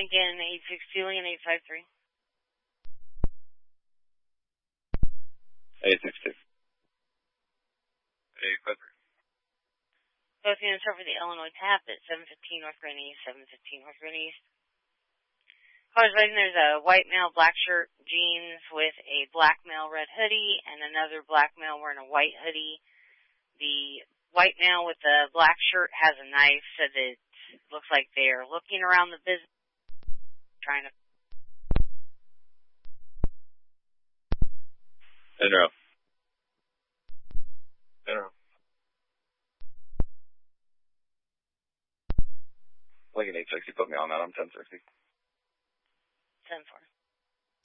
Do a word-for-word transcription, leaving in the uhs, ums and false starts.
Lincoln eight six two, Lincoln eight five three. eight six two. eight five three. Both units over the Illinois Tap at seven fifteen North Grand East, seven fifteen North Grand East. Callers waiting, there's a white male, black shirt, jeans with a black male red hoodie, and another black male wearing a white hoodie. The white male with the black shirt has a knife, so that it looks like they're looking around the business, trying to... In row. In row. Lincoln eight sixty, put me on that, I'm ten sixty. ten four.